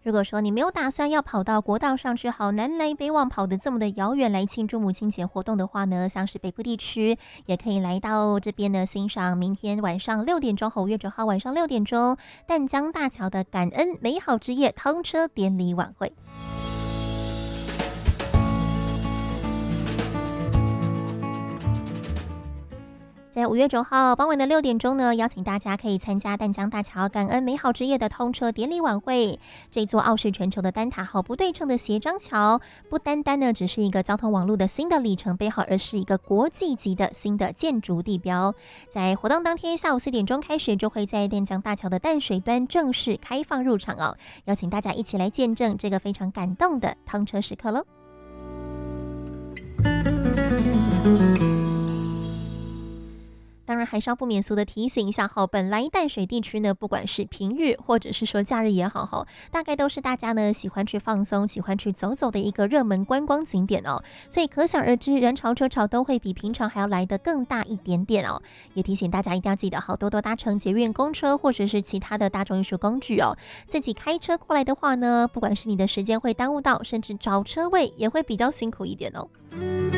如果说你没有打算要跑到国道上去，好南来北往跑得这么的遥远来庆祝母亲节活动的话呢，像是北部地区也可以来到这边呢，欣赏明天晚上6点钟5月9号晚上6点钟淡江大桥的感恩美好之夜通车典礼晚会。在5月9号傍晚的6点钟呢，邀请大家可以参加淡江大桥感恩美好之夜的通车典礼晚会。这座傲视全球的单塔号不对称的斜张桥，不单单呢只是一个交通网络的新的里程碑号，而是一个国际级的新的建筑地标。在活动当天下午4点钟开始，就会在淡江大桥的淡水端正式开放入场哦，邀请大家一起来见证这个非常感动的通车时刻喽。当然还是要不免俗的提醒一下哈，本来淡水地区呢，不管是平日或者是说假日也好哈，大概都是大家呢喜欢去放松、喜欢去走走的一个热门观光景点哦，所以可想而知，人潮车潮都会比平常还要来得更大一点点哦。也提醒大家一定要记得好多多搭乘捷运、公车或者是其他的大众运输工具哦。自己开车过来的话呢，不管是你的时间会耽误到，甚至找车位也会比较辛苦一点哦。